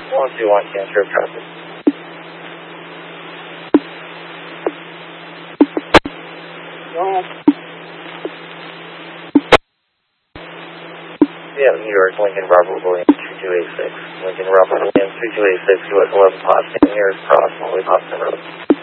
121 Cancer traffic. Yeah, New York, Lincoln, Robert Williams, 3286. Lincoln, Robert Williams, 3286, US 11 Potsdam, nearest cross, Molly Boston Road.